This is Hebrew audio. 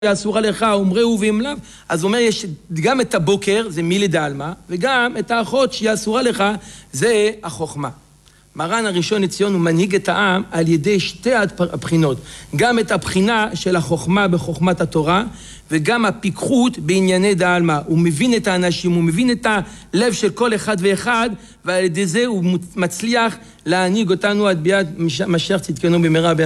אסור עליך, אומרהו ואם לאו. אז הוא אומר, יש גם את הבוקר, זה מילי דעלמא, וגם את האחות שהיא אסורה לך, זה החוכמה. מרן הראשון לציון הוא מנהיג את העם על ידי שתי הבחינות. גם את הבחינה של החוכמה בחוכמת התורה, וגם הפיקחות בענייני דעלמא. הוא מבין את האנשים, הוא מבין את הלב של כל אחד ואחד, ועל ידי זה הוא מצליח להנהיג אותנו עד ביאת משיח צדקנו במהרה.